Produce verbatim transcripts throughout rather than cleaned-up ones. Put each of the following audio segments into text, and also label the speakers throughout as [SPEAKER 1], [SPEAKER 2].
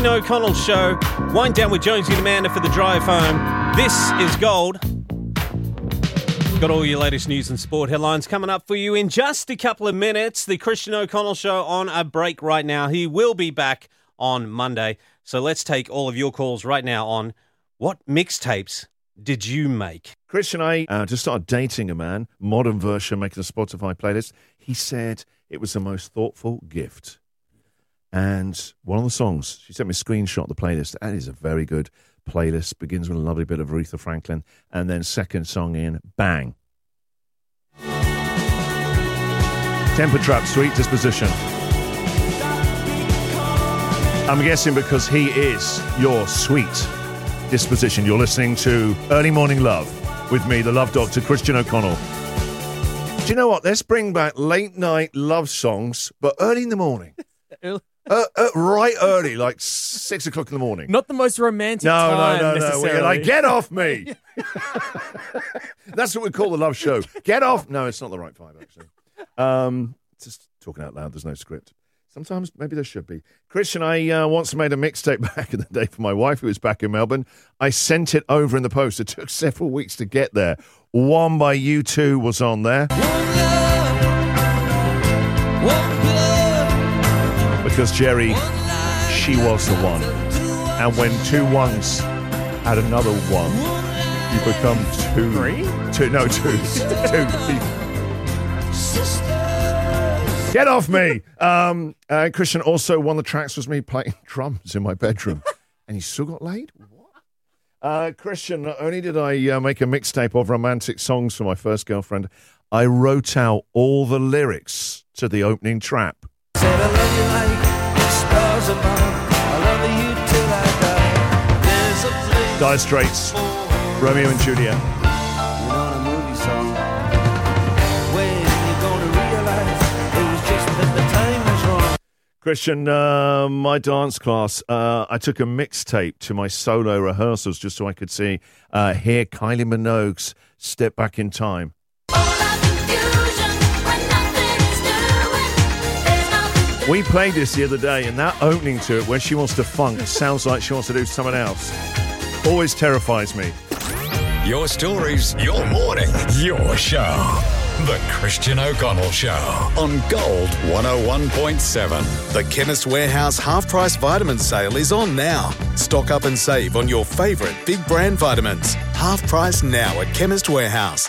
[SPEAKER 1] Christian O'Connell Show. Wind down with Jonesy and Amanda for the drive home. This is Gold. Got all your latest news and sport headlines coming up for you in just a couple of minutes. The Christian O'Connell Show on a break right now. He will be back on Monday. So let's take all of your calls right now on what mixtapes did you make?
[SPEAKER 2] Christian, I uh, just started dating a man, modern version, making a Spotify playlist. He said it was the most thoughtful gift. And one of the songs, she sent me a screenshot of the playlist. That is a very good playlist. Begins with a lovely bit of Aretha Franklin. And then second song in, bang. Temper Trap, Sweet Disposition. I'm guessing because he is your sweet disposition. You're listening to Early Morning Love with me, the Love Doctor, Christian O'Connell. Do you know what? Let's bring back late night love songs, but early in the morning. uh, uh, right early, like six o'clock in the morning.
[SPEAKER 3] Not the most romantic
[SPEAKER 2] no,
[SPEAKER 3] time,
[SPEAKER 2] no, no, no,
[SPEAKER 3] necessarily.
[SPEAKER 2] no. We're like, get off me. That's what we call the love show. Get off. No, it's not the right vibe, actually. Um, just talking out loud. There's no script. Sometimes maybe there should be. Christian, I uh, once made a mixtape back in the day for my wife who was back in Melbourne. I sent it over in the post. It took several weeks to get there. One by U two was on there. One love, one love. Because Jerry, she was the one. And when two ones add another one, you become two.
[SPEAKER 3] Three?
[SPEAKER 2] Two, no, two. two. Get off me! Um, uh, Christian also, one of the tracks was me playing drums in my bedroom. And he still got laid? What? Uh, Christian, not only did I uh, make a mixtape of romantic songs for my first girlfriend, I wrote out all the lyrics to the opening trap. Said I love you like stars above. I love you till I die. There's a place Dire Straits, Romeo and Juliet. Christian, uh, my dance class, uh, I took a mixtape to my solo rehearsals just so I could see, uh, hear Kylie Minogue's Step Back in Time. We played this the other day, and that opening to it, where she wants to funk, sounds like she wants to do something else. Always terrifies me.
[SPEAKER 4] Your stories, your morning, your show. The Christian O'Connell Show on Gold one oh one point seven. The Chemist Warehouse half-price vitamin sale is on now. Stock up and save on your favourite big brand vitamins. Half price now at Chemist Warehouse.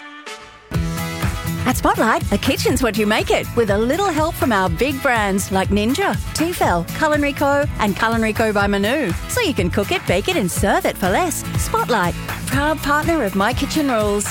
[SPEAKER 5] At Spotlight, a kitchen's what you make it, with a little help from our big brands like Ninja, Tefal, Culinary Co and Culinary Co by Manu. So you can cook it, bake it and serve it for less. Spotlight, proud partner of My Kitchen Rules.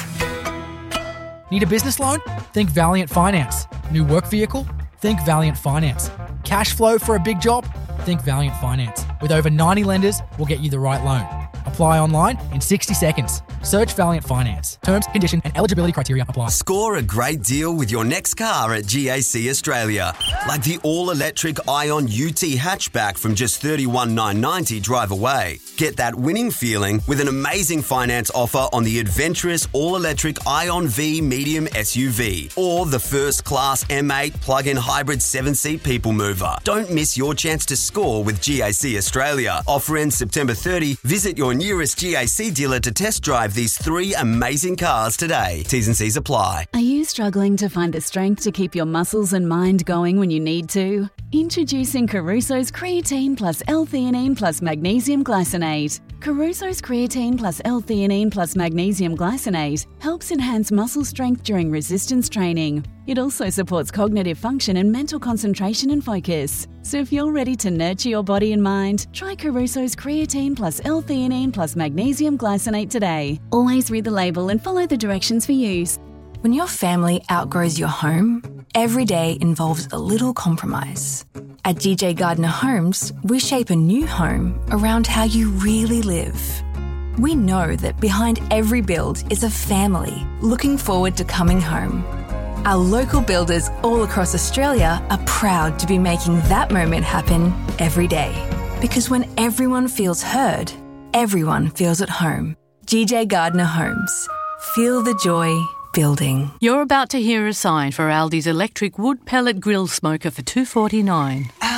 [SPEAKER 6] Need a business loan? Think Valiant Finance. New work vehicle? Think Valiant Finance. Cash flow for a big job? Think Valiant Finance. With over ninety lenders, we'll get you the right loan. Apply online in sixty seconds. Search Valiant Finance. Terms, condition and eligibility criteria apply.
[SPEAKER 7] Score a great deal with your next car at G A C Australia. Like the all-electric Ion U T hatchback from just thirty-one thousand nine hundred ninety dollars drive away. Get that winning feeling with an amazing finance offer on the adventurous all-electric Ion V medium S U V or the first-class M eight plug-in hybrid seven-seat people mover. Don't miss your chance to score with G A C Australia. Offer ends September thirtieth. Visit your nearest G A C dealer to test drive these three amazing cars today. T's and C's apply.
[SPEAKER 8] Are you struggling to find the strength to keep your muscles and mind going when you need to? Introducing Caruso's Creatine plus L-theanine plus Magnesium Glycinate. Caruso's Creatine plus L-theanine plus Magnesium Glycinate helps enhance muscle strength during resistance training. It also supports cognitive function and mental concentration and focus. So if you're ready to nurture your body and mind, try Caruso's Creatine plus L-theanine plus Magnesium Glycinate today. Always read the label and follow the directions for use.
[SPEAKER 9] When your family outgrows your home, every day involves a little compromise. At D J Gardner Homes, we shape a new home around how you really live. We know that behind every build is a family looking forward to coming home. Our local builders all across Australia are proud to be making that moment happen every day. Because when everyone feels heard, everyone feels at home. D J Gardner Homes. Feel the joy building.
[SPEAKER 10] You're about to hear a sign for Aldi's electric wood pellet grill smoker for two dollars forty-nine.
[SPEAKER 9] Aldi.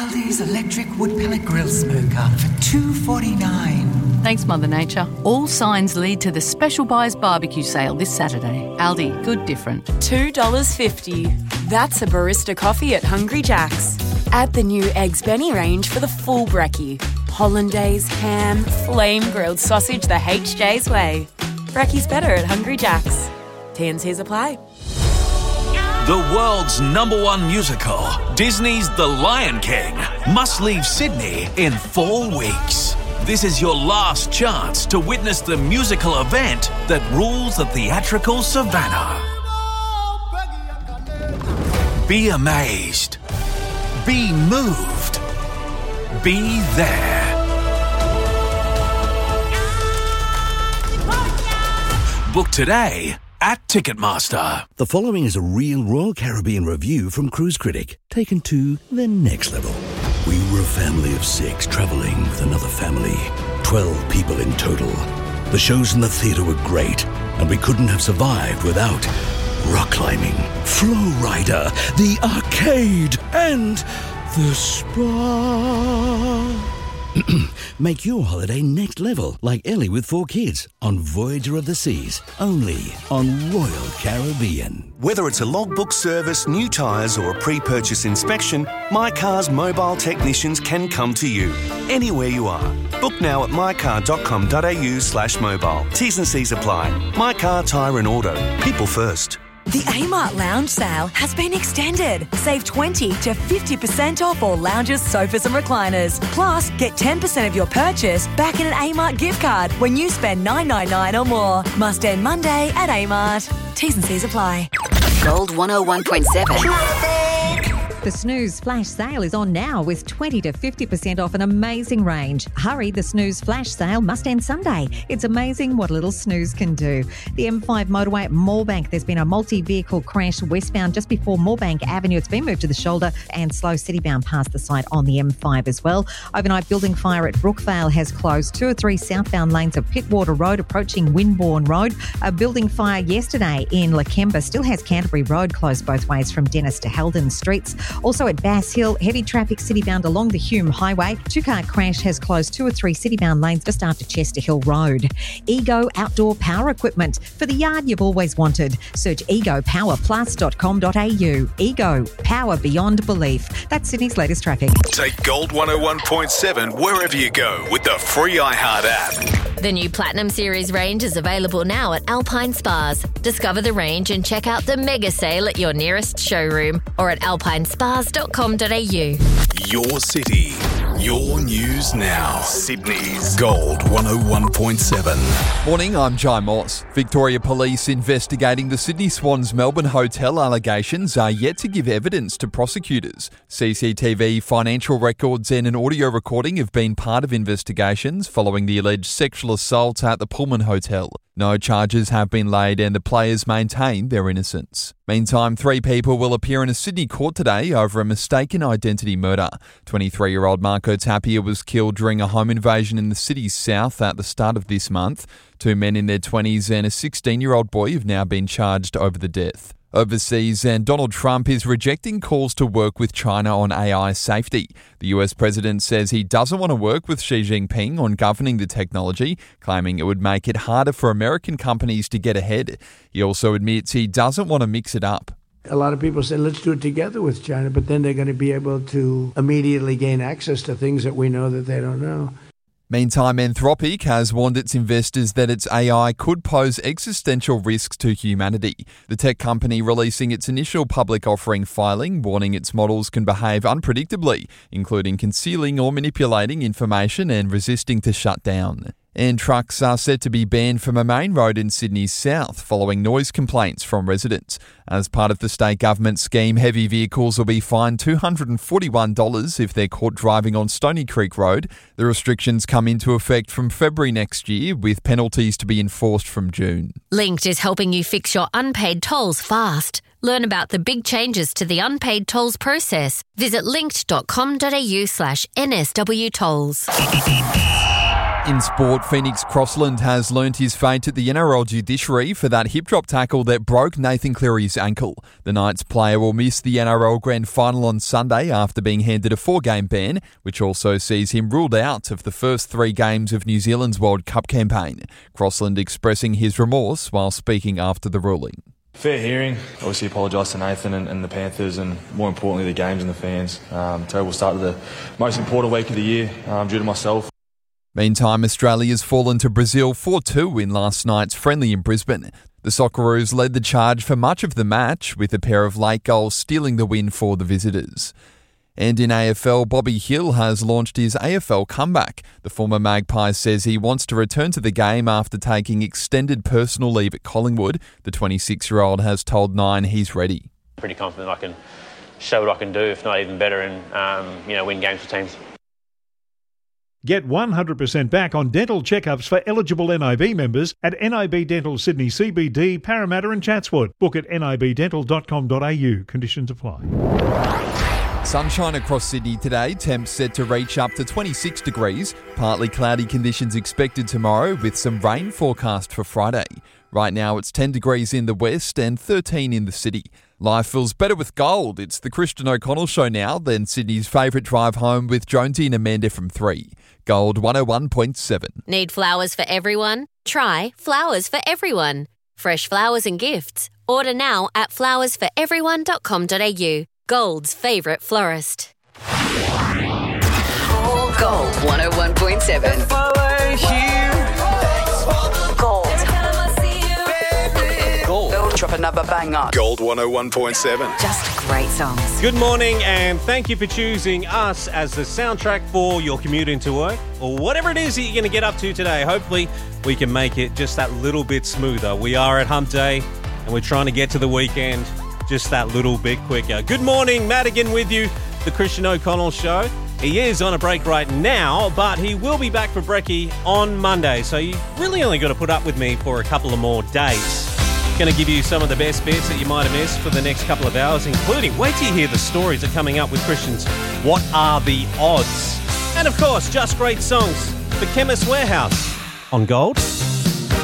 [SPEAKER 3] Aldi's electric wood pellet grill smoker for two dollars forty-nine.
[SPEAKER 10] Thanks, Mother Nature. All signs lead to the Special Buys barbecue sale this Saturday. Aldi, good different.
[SPEAKER 11] two dollars fifty. That's a barista coffee at Hungry Jack's. Add the new Eggs Benny range for the full brekkie. Hollandaise, ham, flame-grilled sausage the H J's way. Brekkie's better at Hungry Jack's. T and C's apply.
[SPEAKER 12] The world's number one musical, Disney's The Lion King, must leave Sydney in four weeks. This is your last chance to witness the musical event that rules the theatrical savannah. Be amazed. Be moved. Be there. Book today at Ticketmaster.
[SPEAKER 13] The following is a real Royal Caribbean review from Cruise Critic, taken to the next level. We were a family of six travelling with another family, twelve people in total. The shows in the theatre were great, and we couldn't have survived without rock climbing, Flow Rider, the arcade, and the spa. Make your holiday next level, like Ellie with four kids, on Voyager of the Seas, only on Royal Caribbean.
[SPEAKER 14] Whether it's a logbook service, new tyres or a pre-purchase inspection, My Car's mobile technicians can come to you, anywhere you are. Book now at mycar.com.au slash mobile. T's and C's apply. My Car, Tyre and Auto. People first.
[SPEAKER 15] The Amart Lounge sale has been extended. Save twenty to fifty percent off all lounges, sofas and recliners. Plus, get ten percent of your purchase back in an Amart gift card when you spend nine dollars ninety-nine or more. Must end Monday at Amart. T's and C's apply.
[SPEAKER 16] Gold one oh one point seven.
[SPEAKER 17] The Snooze Flash Sale is on now with twenty to fifty percent off an amazing range. Hurry, the Snooze Flash Sale must end Sunday. It's amazing what a little snooze can do. The M five motorway at Moorebank, there's been a multi-vehicle crash westbound just before Moorebank Avenue. It's been moved to the shoulder and slow citybound past the site on the M five as well. Overnight building fire at Brookvale has closed two or three southbound lanes of Pittwater Road approaching Winbourne Road. A building fire yesterday in Lakemba still has Canterbury Road closed both ways from Dennis to Heldon Streets. Also at Bass Hill, heavy traffic citybound along the Hume Highway. Two-car crash has closed two or three citybound lanes just after Chester Hill Road. Ego Outdoor Power Equipment for the yard you've always wanted. Search ego power plus dot com dot a u. Ego, power beyond belief. That's Sydney's latest traffic.
[SPEAKER 4] Take Gold one oh one point seven wherever you go with the free iHeart app.
[SPEAKER 18] The new Platinum Series range is available now at Alpine Spas. Discover the range and check out the mega sale at your nearest showroom or at alpine spas dot com dot a u.
[SPEAKER 4] Your city, your news now. Sydney's Gold one oh one point seven.
[SPEAKER 19] Morning, I'm Jai Moss. Victoria Police investigating the Sydney Swans Melbourne hotel allegations are yet to give evidence to prosecutors. C C T V, financial records and an audio recording have been part of investigations following the alleged sexual assault at the Pullman Hotel. No charges have been laid and the players maintain their innocence. Meantime, three people will appear in a Sydney court today over a mistaken identity murder. twenty-three-year-old Marco Tapia was killed during a home invasion in the city's south at the start of this month. Two men in their twenties and a sixteen-year-old boy have now been charged over the death. Overseas, and Donald Trump is rejecting calls to work with China on A I safety. The U S president says he doesn't want to work with Xi Jinping on governing the technology, claiming it would make it harder for American companies to get ahead. He also admits he doesn't want to mix it up.
[SPEAKER 20] A lot of people say, let's do it together with China, but then they're going to be able to immediately gain access to things that we know that they don't know.
[SPEAKER 19] Meantime, Anthropic has warned its investors that its A I could pose existential risks to humanity. The tech company releasing its initial public offering filing, warning its models can behave unpredictably, including concealing or manipulating information and resisting to shut down. And trucks are set to be banned from a main road in Sydney's south following noise complaints from residents. As part of the state government scheme, heavy vehicles will be fined two hundred forty-one dollars if they're caught driving on Stony Creek Road. The restrictions come into effect from February next year, with penalties to be enforced from June.
[SPEAKER 18] Linked is helping you fix your unpaid tolls fast. Learn about the big changes to the unpaid tolls process. Visit linked dot com dot a u slash N S W tolls.
[SPEAKER 19] In sport, Phoenix Crossland has learnt his fate at the N R L judiciary for that hip drop tackle that broke Nathan Cleary's ankle. The Knights player will miss the N R L Grand Final on Sunday after being handed a four-game ban, which also sees him ruled out of the first three games of New Zealand's World Cup campaign. Crossland expressing his remorse while speaking after the ruling.
[SPEAKER 21] Fair hearing. Obviously apologise to Nathan and, and the Panthers and more importantly the games and the fans. Um, terrible start to the most important week of the year um, due to myself.
[SPEAKER 19] Meantime, Australia's fallen to Brazil four two in last night's friendly in Brisbane. The Socceroos led the charge for much of the match, with a pair of late goals stealing the win for the visitors. And in A F L, Bobby Hill has launched his A F L comeback. The former Magpie says he wants to return to the game after taking extended personal leave at Collingwood. The twenty-six-year-old has told Nine he's ready.
[SPEAKER 22] Pretty confident I can show what I can do, if not even better, and um, you know, win games for teams.
[SPEAKER 23] Get one hundred percent back on dental checkups for eligible N I B members at N I B Dental Sydney C B D, Parramatta and Chatswood. Book at nib dental dot com dot a u. Conditions apply.
[SPEAKER 19] Sunshine across Sydney today, temps set to reach up to twenty-six degrees. Partly cloudy conditions expected tomorrow with some rain forecast for Friday. Right now it's ten degrees in the west and thirteen in the city. Life feels better with gold. It's the Christian O'Connell Show now, then Sydney's favourite drive home with Jonesy and Amanda from three. Gold one oh one point seven.
[SPEAKER 18] Need flowers for everyone? Try Flowers for Everyone. Fresh flowers and gifts. Order now at flowers for everyone dot com dot a u. Gold's favourite florist.
[SPEAKER 16] Gold one oh one point seven. Gold. Gold. Drop another banger.
[SPEAKER 4] Gold one oh one point seven.
[SPEAKER 16] Just great songs.
[SPEAKER 1] Good morning and thank you for choosing us as the soundtrack for your commute into work or whatever it is that you're going to get up to today. Hopefully we can make it just that little bit smoother. We are at Hump Day and we're trying to get to the weekend just that little bit quicker. Good morning, Madigan with you, the Christian O'Connell Show. He is on a break right now, but he will be back for brekkie on Monday. So you really only got to put up with me for a couple of more days. Going to give you some of the best bits that you might have missed for the next couple of hours, including, wait till you hear the stories that are coming up with Christian's What Are the Odds? And of course, just great songs. The Chemist Warehouse on Gold.